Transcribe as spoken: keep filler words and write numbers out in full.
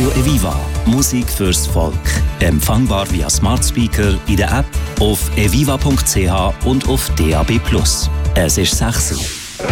Radio Eviva. Musik fürs Volk. Empfangbar via Smart Speaker, in der App, auf eviva punkt c h und auf D A B plus. Es ist sechs Uhr.